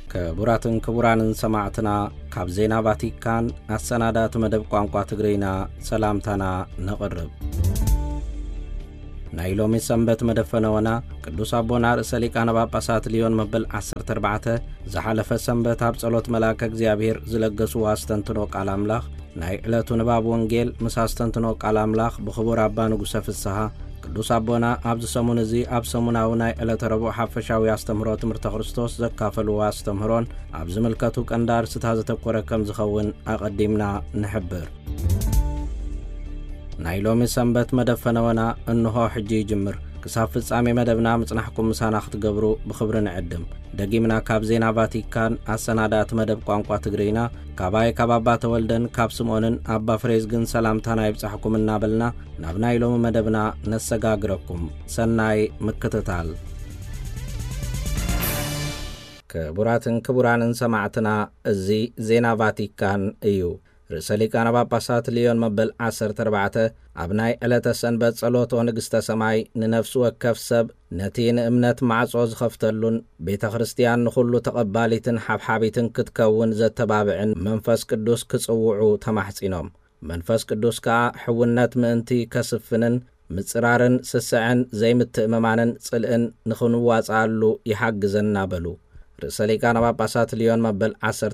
كبراتن كبرانن سماعتنا كاب زينا فاتيكان السنادات مدب قوانقوا تغرينا سلامتنا نقرب نايلومي سنبت مدفنونا قدوس أبونا رساليكان باباسات ليون مبل 14 زحالف سنبت هابصلوت ملاك اغزيابير زلقسوا واستنتنوك على أملاخ ناي علتو نباب وانجيل مساستنتنوك على أملاخ بخبور أبانو قسف السها قدوس أبونا أبز سمونزي أب سموناوناي علت ربو حفشاوي استمرو تمرت خرستوس زكافلو واستمرون أبز ملكتو كندار ستهازة بقركم زخون أقدمنا نحبر نايلومي سنبت مدفنونا انهو حجي جمر كساف فصامي مدبنا مصنحكم مسانا ختقبرو بخبر نعدم دقيمنا كاب زينا فاتيكان السنادات مدب قوانقوا تغرينا كاباي كابابا تولدن كاب سمونن أبا فريزغن سلامتانا يبصحكم النابلنا ناب نايلومي مدبنا نسقاقركم سناي مكتتال كبراتن كبرانن سماعتنا الزي زينا فاتيكان ايو رساليكان باباسات ليون مبل 14 أبناي ألتا سنبت صلوت ونقستا سماي ننفسو وكف سب نتين امنت معصوز خفتلون بيت خريستيان نخلو تقباليتن حبحابيتن كتكون زد تبابعن منفس قدوس كتصوعو تمحسينهم منفس قدوس كا حونات مانتي كسفنن مصرارن سسعن زي متأممانن صلئن نخنو واصعالو يحقزنا بلو رساليكان باباسات ليون مبل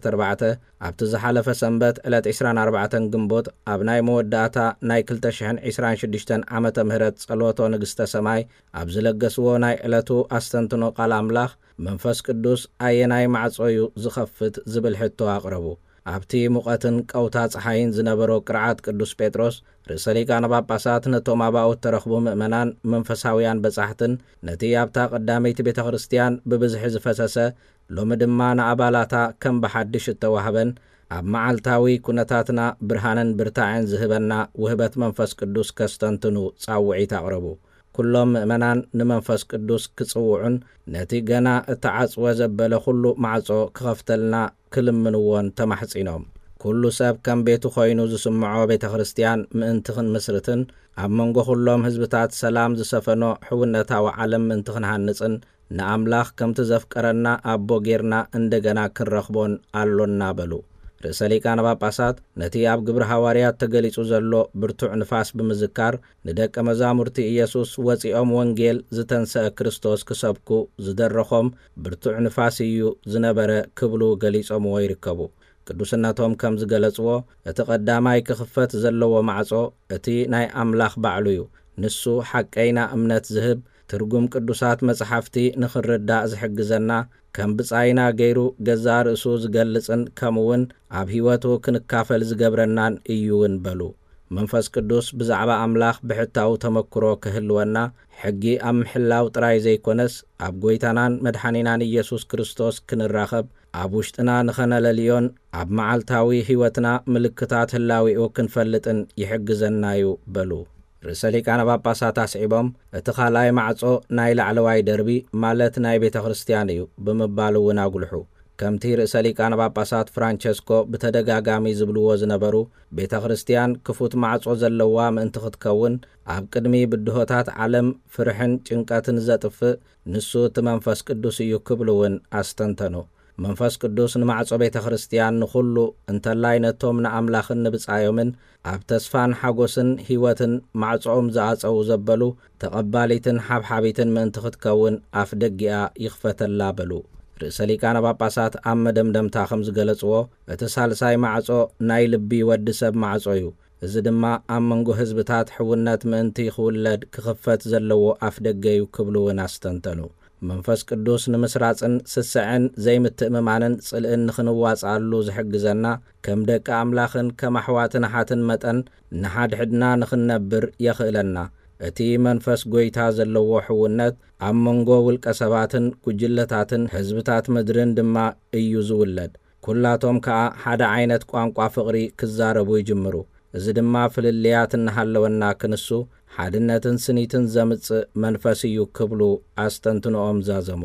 14 أبتو زحالف سنبت إلت 24 قنبوت أبناي موداتا ناي كلتشحن 26 عامة مهرت صلوتو نقستا سماي أبزلقسوو ناي إلتو أستنتنو قال أملاخ منفس قدوس أيناي معصويو زخفت زبل حتو أقربو أبتي مقاتن قوتات حاين زنبرو قرعات قدوس بيتروس رساليكان باباسات نتو ماباو ترخبو مؤمنان منفساويان بصحتن نتي أبتا قداميت بيت خريستيان ببزح زفسسة لو مدمان أبالاتا كم بحدش التوهبن أب معالتاوي كنتاتنا برهانن برتاعن زهبنا وهبت منفس قدوس كستنتنو صاوعي تقربو كلهم مؤمنان نمنفس قدوس كتصوعن نتي قنا اتعاص وزبل خلو معصو كخفتلنا كلمنوون تمحصينهم كل ساب كان بيتو خوينو زسمعو بيت خريستيان مانتخن مسرتن أب منغو خلهم حزبتات سلام زسفنو حونتا وعالم منتخن هانصن نأملاخ كم تزفكرنا أبو غيرنا اندغنا كنرخبون ألونا بلو رساليكان باباسات نتي أب قبر حواريات تقليسو زلو برتوع نفاس بمزكار ندك مزامرتي إيسوس وزي وانجيل زتنسى كريستوس كسبكو زدرخم برتوع نفاسيو زنبر كبلو قليسو مويركبو قدوسناتهم كم زقلسو اتقداماي كخفت زلو ومعصو اتي ناي أملاخ بعليو نسو حقينا أمنت زهب ترجم قدوسات مصحفتي نخردا زحجزنا كم بصاينا غيرو غزار اسوز غلصن كمون اب هيوتو كنكافل زغبرنان ايون بلو منفس قدوس بزعبا املاخ بحتاو تمكرو كهلونا حقي ام حلاو طراي زيكونس اب غويتانان مدحانينان يسوع كريستوس كنراخب ابوشتنا نخنلليون اب معالتاوي هيوتنا ملكتات هلاوي وكنفلطن يحجزنايو بلو رساليكان باباسات اسعيبهم اتخالاي معصو ناي لعلواي دربي مالت ناي بيت خريستيانيو بمبالو وناغلحو كمتي رساليكان باباسات فرانشسكو بتدغاغامي زبلو زنبرو بيت خريستيان كفوت معصو زلوا منت ختكون اب قدمي بدهوتات عالم فرحن ጭንቀትን ዘጥፍ ንሱ ተመንፈስ ቅዱስ ይክብሉውን አስተንተኑ መንፈስ ቅዱስ ንማዕጾ ቤተ ክርስቲያን ንኹሉ እንተላይ ነቶም ንአምላኽን ንብጻዮምን ኣብ ተስፋን ሓጎስን ህይወትን ማዕጾም ዘአጸው ዘበሉ ተቀባሊትን ሓብሓቢትን ምእንቲ ክትከውን ኣፍ ደጊኣ ይኽፈተላ በሉ رساليكان باباسات أم دمدمتا خمز ገለጽዎ እቲ ሳልሳይ ማዕጾ ናይ ልቢ ወዲ ሰብ ማዕጾ እዩ እዚ ድማ ኣብ መንጎ ህዝብታት ሕውነት ምእንቲ ይኽውለድ ክኽፈት ዘለዎ ኣፍ ደገዩ ክብሉውን ኣስተንተኑ መንፈስ ቅዱስ ንምስራጽን ስስዕን ዘይምትእምማንን ጽልእን ንኽንዋጽኣሉ ዝሕግዘና ከም ደቂ ኣምላኽን ከም ኣሕዋትን ሓትን መጠን ንሓድሕድና ንኽንነብር የኽእለና እቲ መንፈስ ጎይታ ዘለዎ ሕውነት ኣብ መንጎ ውልቀ ሰባትን ጉጅለታትን ህዝብታት ምድርን ድማ እዩ ዝውለድ ኩላቶም ከዓ ሓደ ዓይነት ቋንቋ ፍቕሪ ክዛረቡ ይጅምሩ እዚ ድማ ፍልልያት እንሃለወና ክንሱ ሓድነትን ስኒትን ዘምጽእ መንፈስ እዩ ክብሉ ኣስተንትኖኦም ዛዘሙ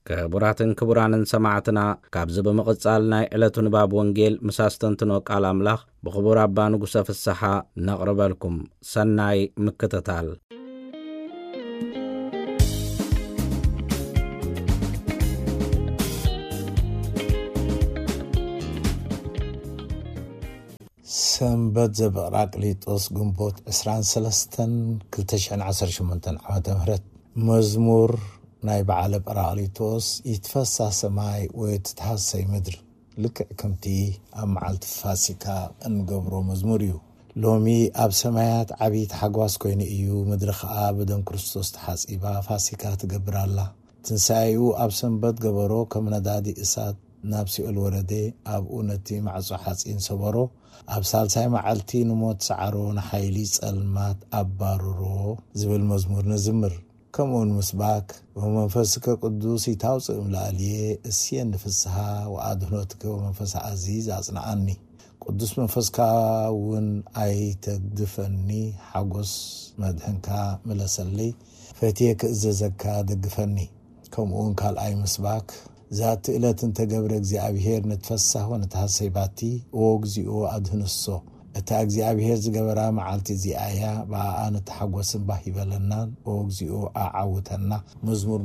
ክቡራትን ክቡራንን ሰማዕትና ካብዚ ብምቕጻል ናይ ዕለቱ ንባብ ወንጌል ምሳስተንትኖ ቃል ኣምላኽ ብኽቡር ኣባ ንጉሰ ፍስሓ ነቕርበልኩም ሰናይ ምክትታል። ሰንበት ዘበራቅሊጦስ ግንቦት 23 2018 ዓመተ ምህረት መዝሙር ናይ በዓለ ጰራቅሊጦስ ይትፈሳ ሰማይ ወይትትሐሰይ ምድር ልክዕ ከምቲ ኣብ መዓልቲ ፋሲካ እንገብሮ መዝሙር እዩ። ሎሚ ኣብ ሰማያት ዓብዪ ሓጓስ ኮይኑ እዩ። ምድሪ ከዓ ብደም ክርስቶስ ተሓፂባ ፋሲካ ትገብራላ። ትንሳኤኡ ኣብ ሰንበት ገበሮ ከም ነዳዲ እሳት ናብ ሲኦል ወረደ። ኣብኡ ነቲ ማዕጾ ሓፂን ሰበሮ። ኣብ ሳልሳይ መዓልቲ ንሞት ሰዓሮ ንሓይሊ ጸልማት ኣባርሮ ዝብል መዝሙር ንዝምር። ከምኡን ምስባክ ወመንፈስከ ቅዱስ ይታውፅእ እምላልየ እስየ ንፍስሓ ወአድኅኖትከ ወመንፈስ ዓዚዝ ኣጽንዓኒ። ቅዱስ መንፈስካ እውን ኣይተግድፈኒ ሓጎስ መድሕንካ ምለሰለይ ፈትየ ክእዘዘካ ደግፈኒ። ከምኡን ካልኣይ ምስባክ ዛቲ ዕለት እንተገብረ እግዚኣብሔር ንትፈሳህ ወንትሐሰይ ባቲ ወግዚኦ ኣድህንሶ። እታ እግዚኣብሔር ዝገበራ መዓልቲ እዚኣያ ብኣኣ ንተሓጐስን ባህ ይበለናን ወግዚኦ ኣዓውተና። መዝሙር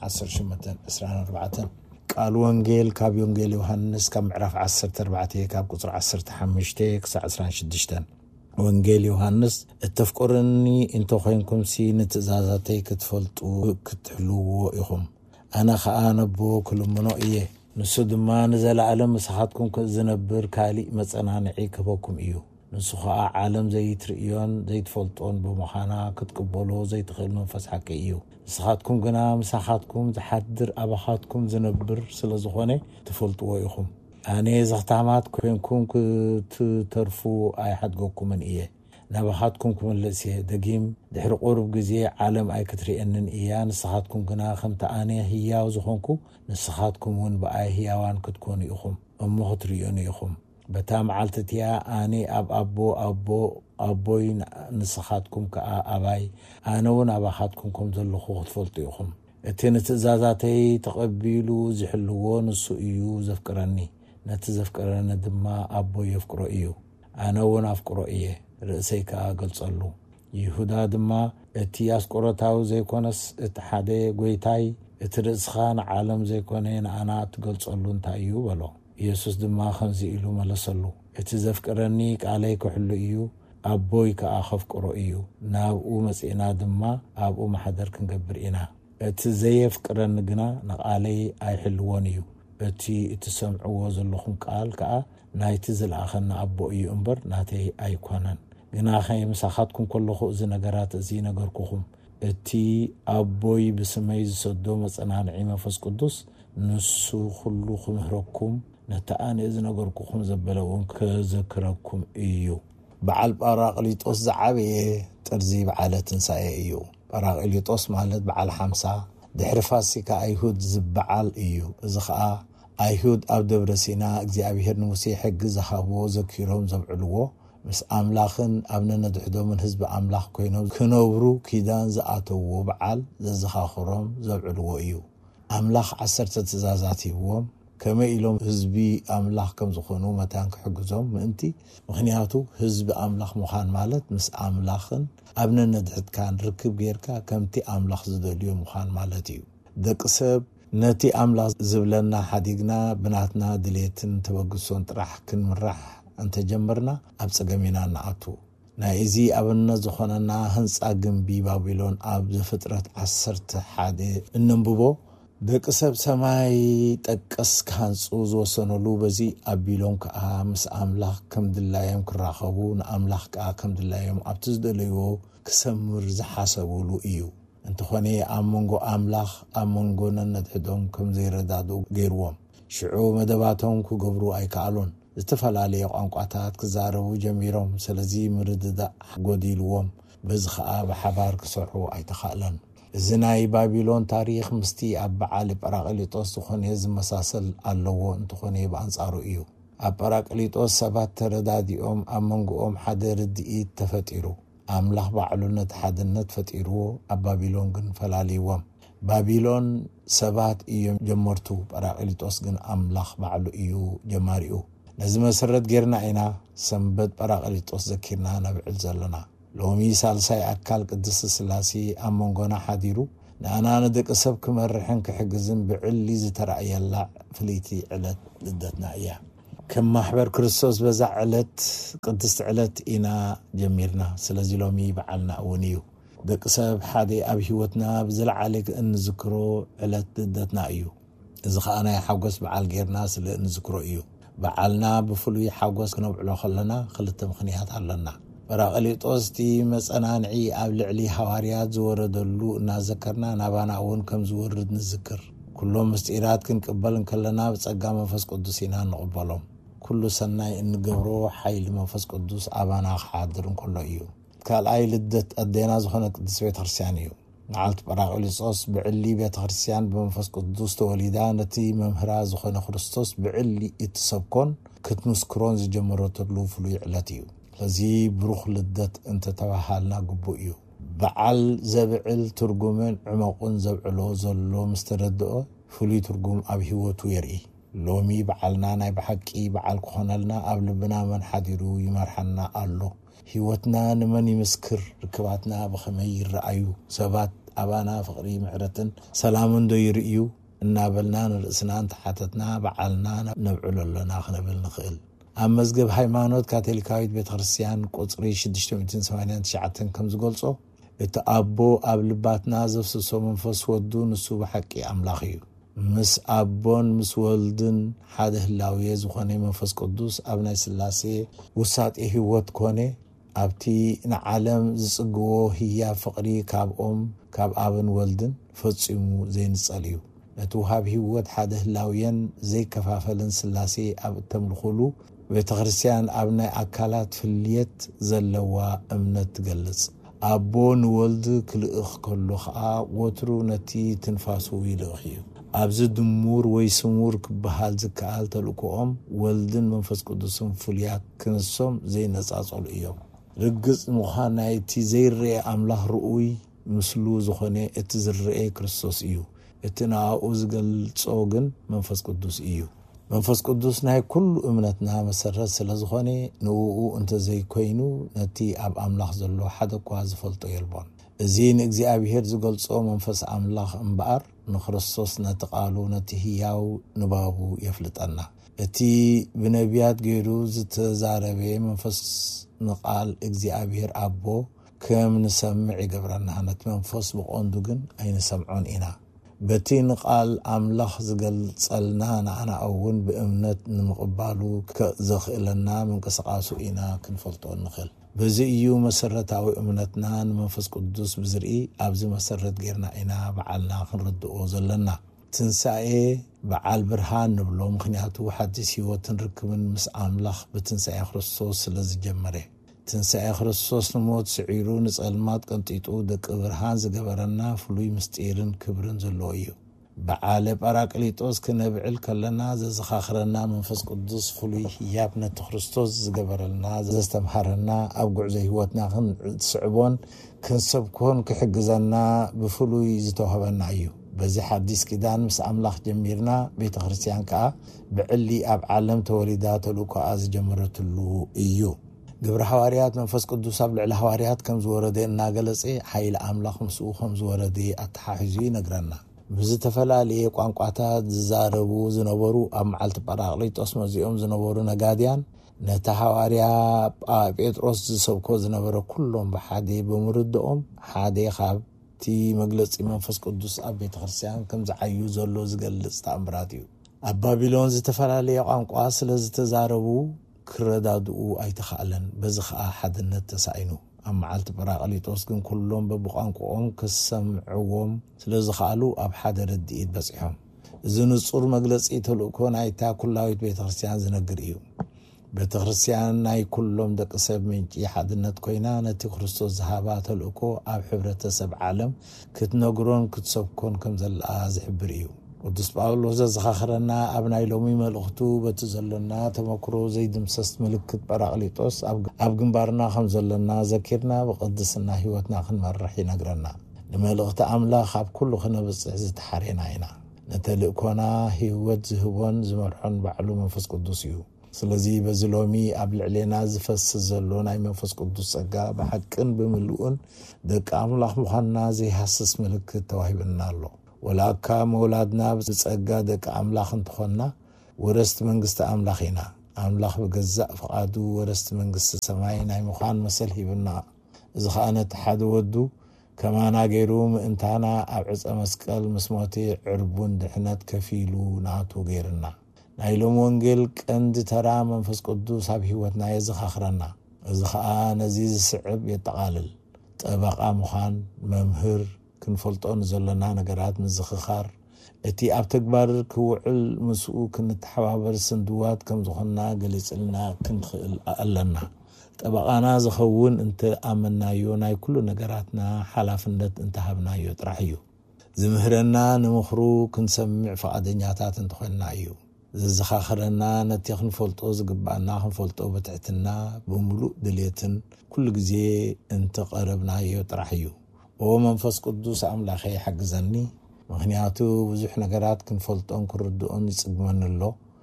118:24 ቃል ወንጌል ካብ ወንጌል ዮሃንስ ካብ ምዕራፍ 14 ካብ ቁፅሪ 15 ክሳብ 16 ወንጌል ዮሃንስ እተፍቅሩኒ እንተ ኮይንኩምሲ ንትእዛዛተይ ክትፈልጡ ክትሕልዎ ኢኹም ኣነ ከዓ ነቦ ክልምኖ እየ ንሱ ድማ ንዘለዓለም መሳኻትኩም ዝነብር ካሊእ መጸናንዒ ክበኩም እዩ። ንሱ ከዓ ዓለም ዘይትርእዮን ዘይትፈልጦን ብምዃና ክትቅበሎ ዘይትኽእል መንፈስ ሓቂ እዩ። ንስኻትኩም ግና መሳኻትኩም ዝሓድር ኣባኻትኩም ዝነብር ስለ ዝኾነ ትፈልጥዎ ኢኹም። ኣነ ዘኽታማት ኮይንኩም ክትተርፉ ኣይሓድገኩምን እየ። ናባኻትኩም ክምለስ እየ። ደጊም ድሕሪ ቁሩብ ግዜ ዓለም ኣይክትርእየንን እያ። ንስኻትኩም ግና ከምቲ ኣነ ህያው ዝኾንኩ ንስኻትኩም እውን ብኣይ ህያዋን ክትኮኑ ኢኹም እሞ ክትርእዩኒ ኢኹም። በታ መዓልትትያ ኣነ ኣብ ኣቦይ ንስኻትኩም ከዓ ኣባይ ኣነ እውን ኣባኻትኩም ከም ዘለኹ ክትፈልጡ ኢኹም። እቲ ንትእዛዛተይ ተቐቢሉ ዝሕልዎ ንሱ እዩ ዘፍቅረኒ። ነቲ ዘፍቅረኒ ድማ ኣቦይ የፍቅሮ እዩ። ኣነ እውን ኣፍቅሮ እየ ርእሰይ ከዓ ገልጸሉ። ይሁዳ ድማ እቲ ኣስቆሮታዊ ዘይኮነስ እቲ ሓደ ጐይታይ እቲ ርእስኻ ንዓለም ዘይኮነ ንኣና ትገልጸሉ እንታይ እዩ በሎ። ኢየሱስ ድማ ከምዚ ኢሉ መለሰሉ፣ እቲ ዘፍቅረኒ ቃለይ ክሕሉ እዩ፣ ኣቦይ ከዓ ኸፍቅሮ እዩ። ናብኡ መጺእና ድማ ኣብኡ ማሕደር ክንገብር ኢና። እቲ ዘየፍቅረኒ ግና ንቓለይ ኣይሕልዎን እዩ። እቲ እትሰምዕዎ ዘለኹም ቃል ከዓ ናይቲ ዝለኣኸና ኣቦ እዩ እምበር ናተይ ኣይኮነን። ግና ከምሳኻትኩም ከለኹ እዚ ነገራት እዚ ነገርኩኹም። እቲ ኣቦይ ብስመይ ዝሰዶ መጸናንዒ መንፈስ ቅዱስ ንሱ ኩሉ ክምህረኩም ነቲ ኣነ ዝነገርኩኹም ዘበለውን ከዘክረኩም እዩ። በዓል ጰራቅሊጦስ ዝዓበየ ጥርዚ በዓለ ትንሳኤ እዩ። ጰራቅሊጦስ ማለት በዓል 50 ድሕሪ ፋሲካ ኣይሁድ ዝበዓል እዩ። እዚ ከዓ ኣይሁድ ኣብ ደብረ ሲና እግዚኣብሔር ንሙሴ ሕጊ ዝሃብዎ ዘኪሮም ዘብዕልዎ ምስ ኣምላኽን ኣብ ነነድሕዶምን ህዝቢ ኣምላኽ ኮይኖም ክነብሩ ኪዳን ዝኣተውዎ በዓል ዘዘኻኽሮም ዘብዕልዎ እዩ። ኣምላኽ 10 ትእዛዛት ሂብዎም ከመይ ኢሎም ህዝቢ ኣምላኽ ከም ዝኾኑ መታን ክሕግዞም ምእንቲ። ምክንያቱ ህዝቢ ኣምላኽ ምዃን ማለት ምስ ኣምላኽን ኣብ ነነድሕትካን ርክብ ጌርካ ከምቲ ኣምላኽ ዝደልዮ ምዃን ማለት እዩ። ደቂ ሰብ ነቲ ኣምላኽ ዝብለና ሓዲግና ብናትና ድሌትን ተበግሶን ጥራሕ ክንምራሕ እንተጀመርና ኣብ ፀገሚና ንኣቱ። ናይ እዚ ኣብነት ዝኾነና ህንፃ ግንቢ ባቢሎን ኣብ ዘፍጥረት 11 እንንብቦ ደቂ ሰብ ሰማይ ጠቀስ ካንፁ ዝወሰነሉ በዚ ኣቢሎም ከዓ ምስ ኣምላኽ ከም ድላዮም ክራኸቡ ንኣምላኽ ከዓ ከም ድላዮም ኣብቲ ዝደለይዎ ክሰምር ዝሓሰብሉ እዩ። እንተኾነ ኣብ መንጎ ኣምላኽ ኣብ መንጎ ነንሕዶም ከም ዘይረዳድኡ ገይርዎም። ሽዑ መደባቶም ክገብሩ ኣይከኣሉን። ዝተፈላለየ ቋንቋታት ክዛረቡ ጀሚሮም። ስለዚ ምርድዳእ ጎዲልዎም። በዚ ከዓ ብሓባር ክሰርሑ ኣይተኻእለን። እዚ ናይ ባቢሎን ታሪክ ምስቲ ኣብ በዓል ጰራቅሊጦስ ዝኾነ ዝመሳሰል ኣለዎ። እንተኾነ ብኣንጻሩ እዩ። ኣብ ጰራቅሊጦስ ሰባት ተረዳዲኦም ኣብ መንጎኦም ሓደ ርድኢት ተፈጢሩ። ኣምላኽ ባዕሉ ነቲ ሓድነት ፈጢርዎ። ኣብ ባቢሎን ግን ፈላልይዎም። ባቢሎን ሰባት እዮም ጀመርቱ ጳራቅሊጦስ ግን ኣምላኽ ባዕሉ እዩ ጀማሪኡ ነዚ መሰረት ጌርና ኢና ሰንበት ጳራቅሊጦስ ዘኪርና ነብዕል ዘለና ሎሚ ሳልሳይ ኣካል ቅድስ ስላሴ ኣብ መንጎና ሓዲሩ ንኣና ንደቂ ሰብ ክመርሕን ክሕግዝን ብዕሊ ዝተረእየላ ፍልይቲ ዕለት ልደትና እያ ከም ማሕበር ክርስቶስ በዛ ዕለት ቅድስቲ ዕለት ኢና ጀሚርና ስለዚ ሎሚ በዓልና እውን እዩ ደቂ ሰብ ሓደ ኣብ ህይወትና ብዝለዓለ እንዝክሮ ዕለት ልደትና እዩ እዚ ከዓ ናይ ሓጎስ በዓል ጌርና ስለ እንዝክሮ እዩ በዓልና ብፍሉይ ሓጎስ ክነብዕሎ ከለና ክልተ ምኽንያት ኣለና ጳራቅሊጦስ ቲ መጸናንዒ ኣብ ልዕሊ ሐዋርያት ዝወረደሉ እናዘከርና ናባና እውን ከም ዝወርድ ንዝክር ኩሎም ምስጢራት ክንቅበል ከለና ብጸጋ መንፈስ ቅዱስ ኢና ንቕበሎም ኩሉ ሰናይ እንገብሮ ሓይሊ መንፈስ ቅዱስ ኣባና ክሓድር እንከሎ እዩ ካልኣይ ልደት ኣዴና ዝኾነ ቅዱስ ቤተ ክርስቲያን እዩ መዓልቲ ጳራቅሊጦስ ብዕሊ ቤተ ክርስቲያን ብመንፈስ ቅዱስ ተወሊዳ ነቲ መምህራ ዝኾነ ክርስቶስ ብዕሊ እትሰብኮን ክትምስክሮን ዝጀመረተሉ ፍሉይ ዕለት እዩ ስለዚ ብሩኽ ልደት እንተተባሃልና ግቡእ እዩ በዓል ዘብዕል ትርጉምን ዕመቁን ዘብዕሎ ዘሎ ምስተረድኦ ፍሉይ ትርጉም ኣብ ህይወቱ የርኢ ሎሚ በዓልና ናይ ብሓቂ በዓል ክኾነልና ኣብ ልብና መን ሓዲሩ ይመርሐና ኣሎ ህይወትና ንመን ይምስክር ርክባትና ብኸመይ ይረአዩ ሰባት ኣባና ፍቕሪ ምሕረትን ሰላምን ዶ ይርእዩ እናበልና ንርእስና እንተሓተትና በዓልና ነብዕሎ ኣለና ክነብል ንኽእል ኣብ መዝገብ ሃይማኖት ካቶሊካዊት ቤተ ክርስቲያን ቁጽሪ 689 ከም ዝገልጾ እቲ ኣቦ ኣብ ልባትና ዘፍስሶ መንፈስ ወዱ ንሱ ብሓቂ ኣምላኽ እዩ ምስ ኣቦን ምስ ወልድን ሓደ ህላዌ ዝኾነ መንፈስ ቅዱስ ኣብ ናይ ስላሴ ውሳጤ ህይወት ኮነ ኣብቲ ንዓለም ዝጽግዎ ህያብ ፍቕሪ ካብኦም ካብ ኣብን ወልድን ፈጺሙ ዘይንጸል እዩ ነቲ ውሃብ ህይወት ሓደ ህላውየን ዘይከፋፈልን ስላሴ ኣብ እተምልኹሉ ቤተ ክርስቲያን ኣብ ናይ ኣካላት ፍልየት ዘለዋ እምነት ትገልጽ ኣቦ ንወልድ ክልእኽ ከሎ ከዓ ወትሩ ነቲ ትንፋሱ ይልእኽ እዩ ኣብዚ ድሙር ወይ ስሙር ክበሃል ዝከኣል ተልእኮኦም ወልድን መንፈስ ቅዱስን ፍልያት ክንሶም ዘይነጻጸሉ እዮም ርግጽ ምዃን ናይቲ ዘይርአ ኣምላኽ ርኡይ ምስሉ ዝኾነ እቲ ዝርአ ክርስቶስ እዩ እቲ ናኡ ዝገልጾ ግን መንፈስ ቅዱስ እዩ መንፈስ ቅዱስ ናይ ኩሉ እምነትና መሰረት ስለ ዝኾነ ንኡኡ እንተዘይኮይኑ ነቲ ኣብ ኣምላኽ ዘሎ ሓደ እኳ ዝፈልጦ የልቦን እዚ ንእግዚኣብሔር ዝገልጾ መንፈስ ኣምላኽ እምበኣር ንክርስቶስ ነቲ ቃሉ ነቲ ህያው ንባቡ የፍልጠና እቲ ብነቢያት ገይሩ ዝተዛረበ መንፈስ ንቃል እግዚአብሔር ኣቦ ከም ንሰምዕ ይገብረና ነቲ መንፈስ ብቆንዱ ግን ኣይንሰምዖን ኢና በቲ ንቃል ኣምላኽ ዝገልጸልና ንኣና እውን ብእምነት ንምቕባሉ ዘኽእለና ምንቅስቃሱ ኢና ክንፈልጦ ንኽእል በዚ እዩ መሰረታዊ እምነትና ንመንፈስ ቅዱስ ብዝርኢ ኣብዚ መሰረት ጌርና ኢና በዓልና ክንርድኦ ዘለና ትንሳኤ በዓል ብርሃን ንብሎ ምክንያቱ ሓድሽ ህይወትን ርክብን ምስ ኣምላኽ ብትንሳኤ ክርስቶስ ስለ ዝጀመረ ትንሳኤ ክርስቶስ ንሞት ስዒሩ ንጸልማት ቀንጢጡ ደቂ ብርሃን ዝገበረና ፍሉይ ምስጢርን ክብርን ዘለዎ እዩ በዓል ጳራቅሊጦስ ክነብዕል ከለና ዘዘኻኽረና መንፈስ ቅዱስ ፍሉይ ህያብ ነቲ ክርስቶስ ዝገበረልና ዘስተምሃረና ኣብ ጉዕዞ ህይወትና ክንስዕቦን ክንሰብኮን ክሕግዘና ብፍሉይ ዝተዋህበና እዩ በዚ ሓዲስ ኪዳን ምስ ኣምላኽ ጀሚርና ቤተ ክርስቲያን ከዓ ብዕሊ ኣብ ዓለም ተወሊዳ ተልእኮኣ ዝጀመረትሉ እዩ ግብረ ሐዋርያት መንፈስ ቅዱስ ኣብ ልዕሊ ሐዋርያት ከም ዝወረደ እናገለጸ ሓይሊ ኣምላኽ ምስኡ ከም ዝወረደ ኣተሓሒዙ ይነግረና ብዝተፈላለየ ቋንቋታት ዝዛረቡ ዝነበሩ ኣብ መዓልቲ ጳራቅሊጦስ መዚኦም ዝነበሩ ነጋድያን ነቲ ሐዋርያ ጴጥሮስ ዝሰብኮ ዝነበረ ኩሎም ብሓደ ብምርድኦም ሓደ ካብቲ መግለጺ መንፈስ ቅዱስ ኣብ ቤተ ክርስቲያን ከም ዝዓዩ ዘሎ ዝገልጽ ተኣምራት እዩ ኣብ ባቢሎን ዝተፈላለዩ ቋንቋ ስለ ዝተዛረቡ ክረዳድኡ ኣይተኻእለን በዚ ከዓ ሓድነት ተሳኢኑ ኣብ መዓልቲ ጳራቅሊጦስ ግን ኩሎም በብቋንቋኦም ክሰምዕዎም ስለ ዝኽኣሉ ኣብ ሓደ ረድኢት በፂሖም እዚ ንጹር መግለጺ ተልእኮ ናይታ ኩላዊት ቤተ ክርስቲያን ዝነግር እዩ ቤተ ክርስቲያን ናይ ኩሎም ደቂ ሰብ ምንጪ ሓድነት ኮይና ነቲ ክርስቶስ ዝሃባ ተልእኮ ኣብ ሕብረተሰብ ዓለም ክትነግሮን ክትሰብኮን ከም ዘለኣ ዝሕብር እዩ ቅዱስ ጳውሎስ ዘዘኻኽረና ኣብ ናይ ሎሚ መልእኽቱ በቲ ዘለና ተመክሮ ዘይድምሰስ ምልክት ጳራቅሊጦስ ኣብ ግንባርና ከም ዘለና ዘኪርና ብቅድስና ህይወትና ክንመርሕ ይነግረና ንመልእኽቲ ኣምላኽ ኣብ ኩሉ ክነብጽሕ ዝተሓርየና ኢና ነተልእኮና ህይወት ዝህቦን ዝመርሖን ባዕሉ መንፈስ ቅዱስ እዩ ስለዚ በዚ ሎሚ ኣብ ልዕሌና ዝፈስስ ዘሎ ናይ መንፈስ ቅዱስ ጸጋ ብሓቅን ብምልኡን ደቂ ኣምላኽ ምዃንና ዘይሃስስ ምልክት ተዋሂብና ኣሎ ወላካ መውላድና ብጸጋ ደቂ ኣምላኽ እንተኾንና ወረስቲ መንግስቲ ኣምላኽ ኢና ኣምላኽ ብገዛእ ፍቓዱ ወረስቲ መንግስቲ ሰማይ ናይ ምዃን መሰል ሂብና እዚ ከዓ ነቲ ሓደ ወዱ ከማና ገይሩ ምእንታና ኣብ ዕፀ መስቀል ምስ ሞተ ዕርቡን ድሕነት ከፊሉ ናቱ ገይርና ናይ ሎም ወንጌል ቀንዲ ተራ መንፈስ ቅዱስ ኣብ ህይወትና የዘኻኽረና እዚ ከዓ ነዚ ዝስዕብ የጠቓልል ጠበቓ ምዃን መምህር ክንፈልጦን ዘለና ነገራት ምዝኽኻር እቲ ኣብ ተግባር ክውዕል ምስኡ ክንተሓባበር ስንድዋት ከም ዝኾንና ገሊጽልና ክንኽእል ኣለና ጠበቓና ዝኸውን እንተ ኣመናዮ ናይ ኩሉ ነገራትና ሓላፍነት እንተሃብናዮ ጥራሕ እዩ ዝምህረና ንምኽሩ ክንሰምዕ ፈቓደኛታት እንተኾንና እዩ ዝዘኻኽረና ነቲ ክንፈልጦ ዝግባአና ክንፈልጦ በትሕትና ብምሉእ ድልየትን ኩሉ ግዜ እንተቐረብናዮ ጥራሕ እዩ ኦ መንፈስ ቅዱስ ኣምላኸ ይሓግዘኒ ምክንያቱ ብዙሕ ነገራት ክንፈልጦን ክርድኦን ይጽግመንሎ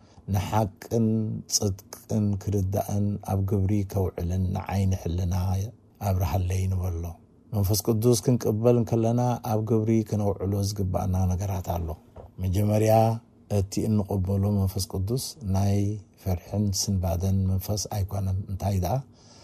ንሓቅን ጽድቅን ክርዳእን ኣብ ግብሪ ከውዕልን ንዓይኒ ሕልና ኣብርሃለይ ንበሎ መንፈስ ቅዱስ ክንቅበል ከለና ኣብ ግብሪ ክነውዕሎ ዝግባአና ነገራት ኣሎ መጀመርያ እቲ እንقبሎ መንፈስ ቅዱስ ናይ ፈርሕን ስንባደን መንፈስ ኣይኮነን እንታይ ደኣ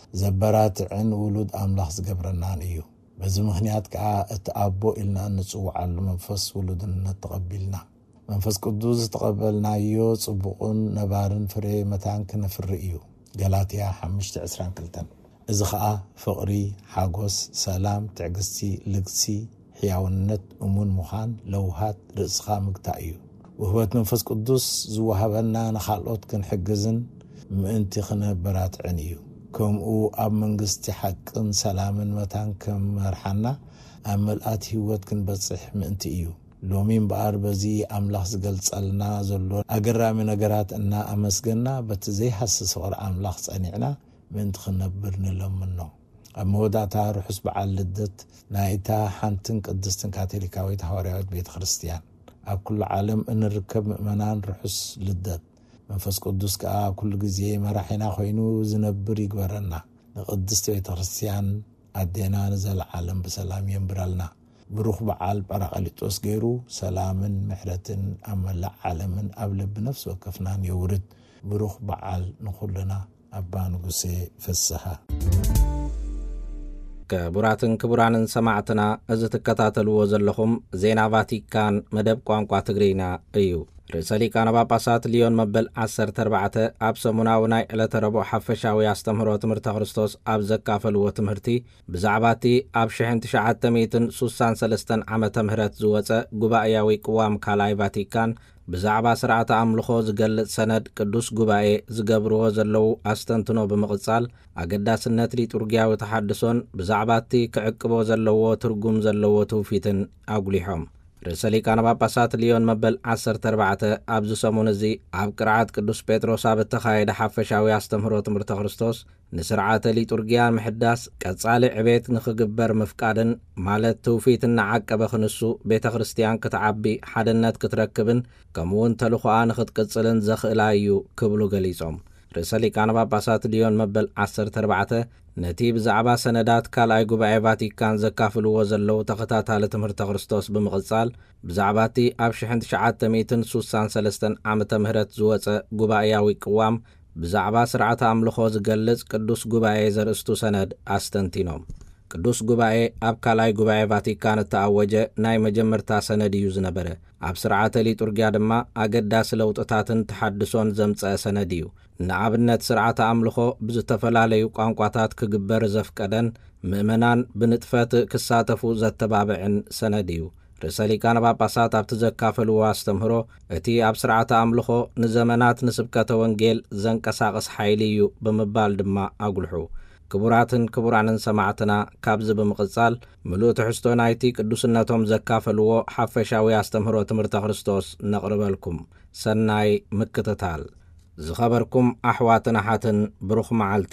ዘበራትዕን ውሉድ ኣምላኽ ዝገብረናን እዩ በዚ ምክንያት ከዓ እቲ ኣቦ ኢልና እንጽውዓሉ መንፈስ ውሉድነት ተቐቢልና መንፈስ ቅዱስ ተቐበልናዮ ጽቡቕን ነባርን ፍሬ መታን ክነፍሪ እዩ ገላትያ 5:22 እዚ ከዓ ፍቕሪ ሓጎስ ሰላም ትዕግስቲ ልግሲ ሕያውነት እሙን ምዃን ለውሃት ርእስኻ ምግታእ እዩ ውህበት መንፈስ ቅዱስ ዝወሃበና ንኻልኦት ክንሕግዝን ምእንቲ ክነበራትዕን እዩ ከምኡ ኣብ መንግስቲ ሓቅን ሰላምን መታን ከመርሓና ኣብ መልኣት ህይወት ክንበጽሕ ምእንቲ እዩ ሎሚ እምበኣር በዚ ኣምላኽ ዝገልጸልና ዘሎ ኣገራሚ ነገራት እና ኣመስገና በቲ ዘይሃስስ ፍቕሪ ኣምላኽ ጸኒዕና ምእንቲ ክነብር ንለምኖ ኣብ መወዳእታ ርሑስ በዓል ልደት ናይታ ሓንትን ቅድስትን ካቶሊካዊት ሐዋርያዊት ቤተ ክርስቲያን ኣብ ኩሉ ዓለም እንርከብ ምእመናን ርሑስ ልደት መንፈስ ቅዱስ ከዓ ኩሉ ግዜ መራሒና ኮይኑ ዝነብር ይግበረና ንቅድስት ቤተ ክርስቲያን ኣዴና ንዘለዓለም ብሰላም የንብራልና ብሩኽ በዓል ጳራቅሊጦስ ገይሩ ሰላምን ምሕረትን ኣብ መላእ ዓለምን ኣብ ልቢ ነፍሲ ወከፍናን የውርድ ብሩኽ በዓል ንኹልና ኣባ ንጉሴ ፍስሓ ክቡራትን ክቡራንን ሰማዕትና እዚ ትከታተልዎ ዘለኹም ዜና ቫቲካን መደብ ቋንቋ ትግሪና እዩ ርእሰ ሊቃነ ጳጳሳት ሊዮን መበል 14 ኣብ ሰሙናዊ ናይ ዕለተ ረቡዕ ሓፈሻዊ ኣስተምህሮ ትምህርተ ክርስቶስ ኣብ ዘካፈልዎ ትምህርቲ ብዛዕባ እቲ ኣብ 1963 ዓመተ ምህረት ዝወፀ ጉባኤያዊ ቅዋም ካልኣይ ቫቲካን ብዛዕባ ስርዓተ ኣምልኾ ዝገልጽ ሰነድ ቅዱስ ጉባኤ ዝገብርዎ ዘለዉ ኣስተንትኖ ብምቕጻል ኣገዳስነት ሊጡርግያዊ ተሓድሶን ብዛዕባ እቲ ክዕቅቦ ዘለዎ ትርጉም ዘለዎ ትውፊትን ኣጉሊሖም ርእሰ ሊቃነ ጳጳሳት ሊዮን መበል 14 ኣብዚ ሰሙን እዚ ኣብ ቅርዓት ቅዱስ ጴጥሮስ ኣብ እተኻየደ ሓፈሻዊ ኣስተምህሮ ትምህርተ ክርስቶስ ንስርዓተ ሊጡርግያ ምሕዳስ ቀጻሊ ዕቤት ንኽግበር ምፍቃድን ማለት ትውፊት እናዓቀበ ክንሱ ቤተ ክርስቲያን ክትዓቢ ሓድነት ክትረክብን ከምውን ተልኾኣ ንኽትቅጽልን ዘኽእላ እዩ ክብሉ ገሊጾም ርእሰ ሊቃነ ጳጳሳት ሊዮን መበል 14 ነቲ ብዛዕባ ሰነዳት ካልኣይ ጉባኤ ቫቲካን ዘካፍልዎ ዘለዉ ተኸታታሊ ትምህርተ ክርስቶስ ብምቕጻል ብዛዕባ እቲ ኣብ 1963 ዓመተ ምህረት ዝወፀ ጉባኤያዊ ቅዋም ብዛዕባ ስርዓተ ኣምልኾ ዝገልጽ ቅዱስ ጉባኤ ዘርእስቱ ሰነድ ኣስተንቲኖም ቅዱስ ጉባኤ ኣብ ካልኣይ ጉባኤ ቫቲካን እተኣወጀ ናይ መጀመርታ ሰነድ እዩ ዝነበረ ኣብ ስርዓተ ሊጡርግያ ድማ ኣገዳሲ ለውጥታትን ተሓድሶን ዘምጽአ ሰነድ እዩ ንኣብነት ስርዓተ ኣምልኾ ብዝተፈላለዩ ቋንቋታት ክግበር ዘፍቀደን ምእመናን ብንጥፈት ክሳተፉ ዘተባብዕን ሰነድ እዩ ርእሰ ሊቃነ ጳጳሳት ኣብቲ ዘካፈልዎ ኣስተምህሮ እቲ ኣብ ስርዓተ ኣምልኾ ንዘመናት ንስብከተ ወንጌል ዘንቀሳቕስ ሓይሊ እዩ ብምባል ድማ ኣጉልሑ ክቡራትን ክቡራንን ሰማዕትና ካብዚ ብምቕጻል ምሉእ ትሕዝቶ ናይቲ ቅዱስነቶም ዘካፈልዎ ሓፈሻዊ ኣስተምህሮ ትምህርተ ክርስቶስ ነቕርበልኩም ሰናይ ምክትታል ዝኸበርኩም ኣሕዋትን ኣሓትን ብሩኽ መዓልቲ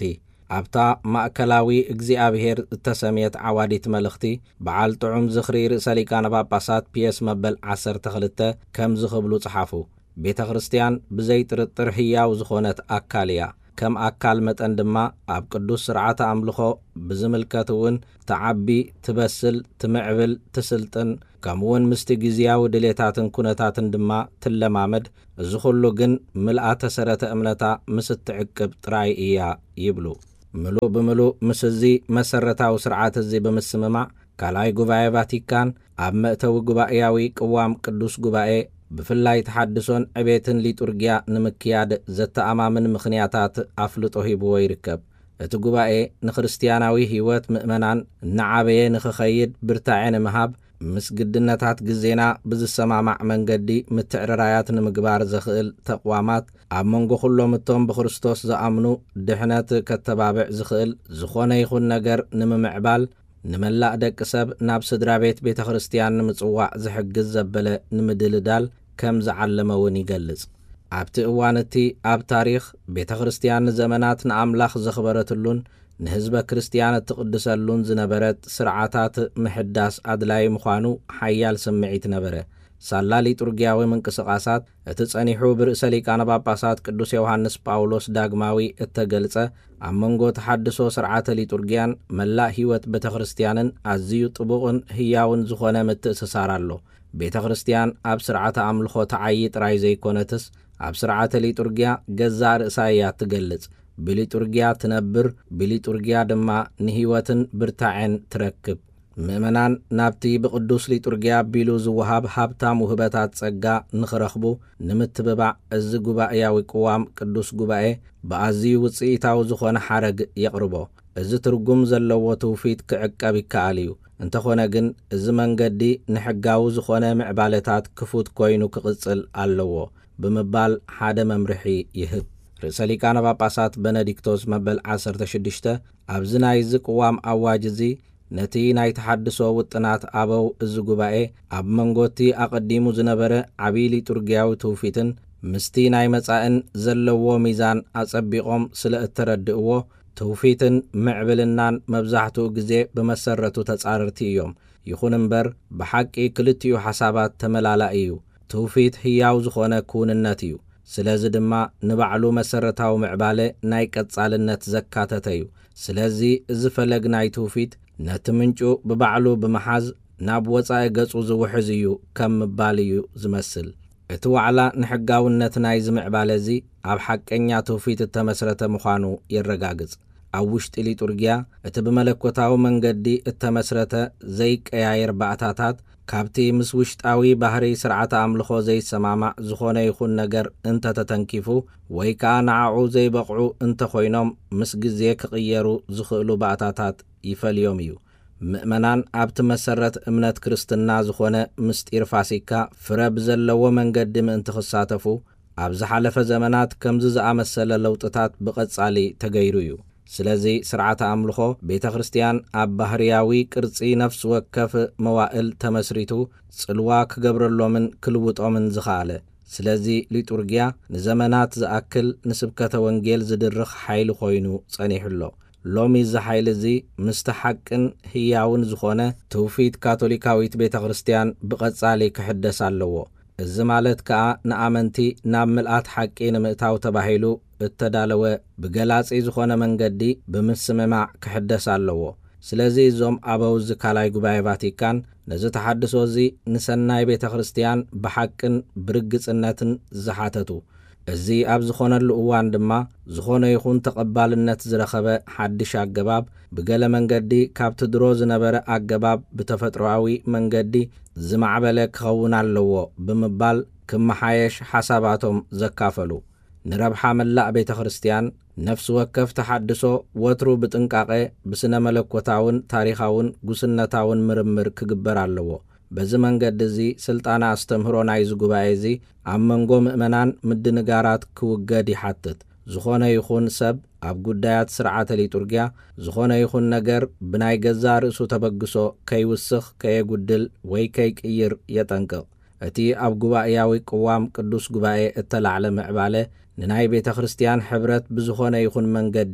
ኣብታ ማእከላዊ እግዚኣብሔር እተሰምየት ዓዋዲት መልእኽቲ በዓል ጥዑም ዝኽሪ ርእሰ ሊቃነ ጳጳሳት ፒየስ መበል 12 ከም ዝኽብሉ ጽሓፉ። ቤተ ክርስቲያን ብዘይ ጥርጥር ሕያው ዝኾነት ኣካል እያ። ከም ኣካል መጠን ድማ ኣብ ቅዱስ ስርዓተ ኣምልኾ ብዝምልከት እውን ተዓቢ፣ ትበስል፣ ትምዕብል፣ ትስልጥን ከምውን ምስቲ ግዝያዊ ድሌታትን ኩነታትን ድማ ትለማመድ። እዚ ኩሉ ግን ምልኣተ ሰረተ እምነታ ምስ እትዕቅብ ጥራይ እያ ይብሉ። ምሉእ ብምሉእ ምስ እዚ መሰረታዊ ስርዓት እዚ ብምስምማዕ ካልኣይ ጉባኤ ቫቲካን ኣብ መእተዊ ጉባኤያዊ ቅዋም ቅዱስ ጉባኤ ብፍላይ ተሓድሶን ዕቤትን ሊጡርግያ ንምክያድ ዘተኣማምን ምኽንያታት ኣፍልጦ ሂብዎ ይርከብ። እቲ ጉባኤ ንክርስቲያናዊ ህይወት ምእመናን እናዓበየ ንኽኸይድ ብርታዕ ንምሃብ ምስ ግድነታት ግዜና ብዝሰማማዕ መንገዲ ምትዕርራያት ንምግባር ዘኽእል ተቋማት ኣብ መንጎ ኩሎም እቶም ብክርስቶስ ዝኣምኑ ድሕነት ከተባብዕ ዝኽእል ዝኾነ ይኹን ነገር ንምምዕባል ንመላእ ደቂ ሰብ ናብ ስድራ ቤት ቤተ ክርስቲያን ንምጽዋዕ ዝሕግዝ ዘበለ ንምድልዳል ከም ዝዓለመ እውን ይገልጽ። ኣብቲ እዋን እቲ ኣብ ታሪኽ ቤተ ክርስቲያን ንዘመናት ንኣምላኽ ዘኽበረትሉን ንህዝበ ክርስቲያን እትቕድሰሉን ዝነበረት ስርዓታት ምሕዳስ ኣድላይ ምዃኑ ሓያል ስምዒት ነበረ። ሳላ ሊጡርግያዊ ምንቅስቓሳት እቲ ጸኒሑ ብርእሰ ሊቃነ ጳጳሳት ቅዱስ ዮሃንስ ጳውሎስ ዳግማዊ እተገልጸ ኣብ መንጎ ተሓድሶ ስርዓተ ሊጡርግያን መላእ ህይወት ቤተ ክርስቲያንን ኣዝዩ ጥቡቕን ህያውን ዝኾነ ምትእስሳር ኣሎ። ቤተ ክርስቲያን ኣብ ስርዓተ ኣምልኾ ተዓይ ጥራይ ዘይኮነትስ ኣብ ስርዓተ ሊጡርግያ ገዛእ ርእሳ እያ ትገልጽ። ብሊጡርግያ ትነብር፣ ብሊጡርግያ ድማ ንህይወትን ብርታዕን ትረክብ። ምእመናን ናብቲ ብቅዱስ ሊጡርግያ ኣቢሉ ዝወሃብ ሃብታም ውህበታት ጸጋ ንኽረኽቡ ንምትብባዕ እዚ ጉባኤያዊ ቅዋም ቅዱስ ጉባኤ ብኣዝዩ ውፅኢታዊ ዝኾነ ሓረግ የቕርቦ። እዚ ትርጉም ዘለዎ ትውፊት ክዕቀብ ይከኣል እዩ። እንተኾነ ግን እዚ መንገዲ ንሕጋዊ ዝኾነ ምዕባለታት ክፉት ኮይኑ ክቕጽል ኣለዎ ብምባል ሓደ መምርሒ ይህብ። ርእሰ ሊቃነ ጳጳሳት ቤኔዲክቶስ መበል 16 ኣብዚ ናይ ዝቅዋም ኣዋጅ እዚ ነቲ ናይ ተሓድሶ ውጥናት ኣበው እዚ ጉባኤ ኣብ መንጎቲ ኣቐዲሙ ዝነበረ ዓብዪ ሊጡርግያዊ ትውፊትን ምስቲ ናይ መጻእን ዘለዎ ሚዛን ኣጸቢቖም ስለ እተረድእዎ ትውፊትን ምዕብልናን መብዛሕትኡ ግዜ ብመሰረቱ ተጻረርቲ እዮም። ይኹን እምበር ብሓቂ ክልቲኡ ሓሳባት ተመላላእ እዩ። ትውፊት ህያው ዝኾነ ክውንነት እዩ። ስለዚ ድማ ንባዕሉ መሰረታዊ ምዕባለ ናይ ቀጻልነት ዘካተተ እዩ። ስለዚ እዚ ፈለግ ናይ ትውፊት ነቲ ምንጩ ብባዕሉ ብምሓዝ ናብ ወፃኢ ገጹ ዝውሕዝ እዩ ከም ምባል እዩ ዝመስል። እቲ ዋዕላ ንሕጋውነት ናይ ዝምዕባለ እዚ ኣብ ሓቀኛ ትውፊት እተመስረተ ምዃኑ የረጋግጽ። ኣብ ውሽጢ ሊጡርግያ እቲ ብመለኮታዊ መንገዲ እተመስረተ ዘይቀያየር ባእታታት ካብቲ ምስ ውሽጣዊ ባህሪ ስርዓተ ኣምልኾ ዘይሰማማዕ ዝኾነ ይኹን ነገር እንተተተንኪፉ ወይ ከዓ ንዓዑ ዘይበቕዑ እንተኾይኖም ምስ ግዜ ክቕየሩ ዝኽእሉ ባእታታት ይፈልዮም እዩ። ምእመናን ኣብቲ መሰረት እምነት ክርስትና ዝኾነ ምስጢር ፋሲካ ፍረ ብዘለዎ መንገዲ ምእንቲ ክሳተፉ ኣብ ዝሓለፈ ዘመናት ከምዚ ዝኣመሰለ ለውጥታት ብቐጻሊ ተገይሩ እዩ። ስለዚ ስርዓተ ኣምልኾ ቤተ ክርስቲያን ኣብ ባህርያዊ ቅርጺ ነፍሲ ወከፍ መዋእል ተመስሪቱ ጽልዋ ክገብረሎምን ክልውጦምን ዝኽኣለ። ስለዚ ሊጡርግያ ንዘመናት ዝኣክል ንስብከተ ወንጌል ዝድርኽ ሓይሊ ኮይኑ ጸኒሑሎ። ሎሚ እዚ ሓይሊ እዚ ምስቲ ሓቅን ህያውን ዝኾነ ትውፊት ካቶሊካዊት ቤተ ክርስቲያን ብቐጻሊ ክሕደስ ኣለዎ። እዚ ማለት ከዓ ንኣመንቲ ናብ ምልኣት ሓቂ ንምእታው ተባሂሉ እተዳለወ ብገላጺ ዝኾነ መንገዲ ብምስምማዕ ክሕደስ ኣለዎ። ስለዚ እዞም ኣበው ካልኣይ ጉባኤ ቫቲካን ነዚ ተሓድሶ እዚ ንሰናይ ቤተ ክርስቲያን ብሓቅን ብርግጽነትን ዝሓተቱ እዚ ኣብ ዝኾነሉ እዋን ድማ ዝኾነ ይኹን ተቐባልነት ዝረኸበ ሓድሽ ኣገባብ ብገለ መንገዲ ካብቲ ድሮ ዝነበረ ኣገባብ ብተፈጥሮኣዊ መንገዲ ዝማዕበለ ክኸውን ኣለዎ ብምባል ክመሓየሽ ሓሳባቶም ዘካፈሉ። ንረብሓ መላእ ቤተ ክርስቲያን ነፍሲ ወከፍ ተሓድሶ ወትሩ ብጥንቃቐ ብስነ መለኮታውን ታሪኻውን ጉስነታውን ምርምር ክግበር ኣለዎ። በዚ መንገዲ እዚ ስልጣና ኣስተምህሮ ናይ ዝጉባኤ እዚ ኣብ መንጎ ምእመናን ምድንጋራት ክውገድ ይሓትት። ዝኾነ ይኹን ሰብ ኣብ ጉዳያት ስርዓተ ሊጡርግያ ዝኾነ ይኹን ነገር ብናይ ገዛ ርእሱ ተበግሶ ከይውስኽ፣ ከየጉድል ወይ ከይቅይር የጠንቅቕ። እቲ ኣብ ጉባኤያዊ ቅዋም ቅዱስ ጉባኤ እተላዕለ ምዕባለ ንናይ ቤተ ክርስቲያን ሕብረት ብዝኾነ ይኹን መንገዲ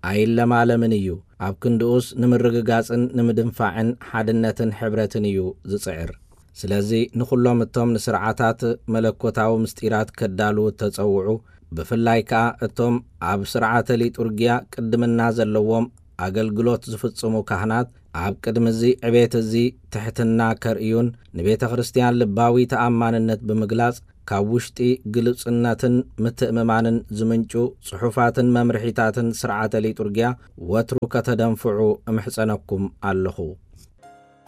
ኣይለማለምን እዩ ኣብ ክንድኡስ ንምርግጋጽን ንምድንፋዕን ሓድነትን ሕብረትን እዩ ዝጽዕር ስለዚ ንኹሎም እቶም ንስርዓታት መለኮታዊ ምስጢራት ከዳልው ተጸውዑ ብፍላይ ከዓ እቶም ኣብ ስርዓተ ሊጡርግያ ቅድምና ዘለዎም ኣገልግሎት ዝፍጽሙ ካህናት ኣብ ቅድሚ እዚ ዕቤት እዚ ትሕትና ከርእዩን ንቤተ ክርስቲያን ልባዊ ተኣማንነት ብምግላጽ ካብ ውሽጢ ግልጽነትን ምትእምማንን ዝምንጩ ጽሑፋትን መምርሒታትን ስርዓተ ሊጡርግያ ወትሩ ከተደንፍዑ እምሕጸነኩም ኣለኹ